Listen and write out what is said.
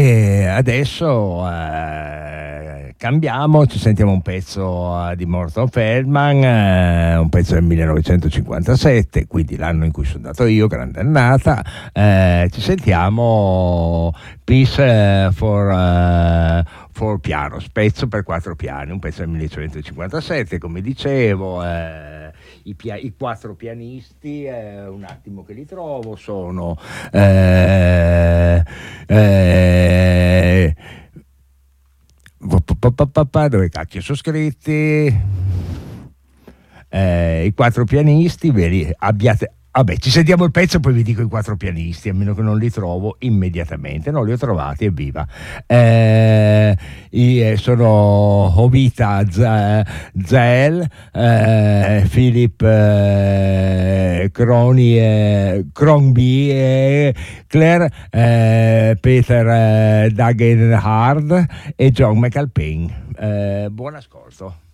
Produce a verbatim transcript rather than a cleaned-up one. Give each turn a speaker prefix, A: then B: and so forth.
A: E adesso eh, cambiamo, ci sentiamo un pezzo eh, di Morton Feldman, eh, un pezzo del millenovecentocinquantasette, quindi l'anno in cui sono andato io, grande annata. Eh, ci sentiamo Peace for, uh, for Pianos, pezzo per quattro piani, un pezzo del millenovecentocinquantasette, come dicevo. Eh, i, pia- i quattro pianisti, eh, un attimo che li trovo, sono eh, eh, dove cacchio sono scritti? Eh, i quattro pianisti, vedi, abbiate. Vabbè, ci sentiamo il pezzo e poi vi dico i quattro pianisti, a meno che non li trovo immediatamente. No, li ho trovati, evviva. Eh, i, sono Hovita Zael, eh, Philip eh, Croni, eh, Cronby, eh, Claire, eh, Peter eh, Dagenhard e John McAlpine. Eh, buon ascolto.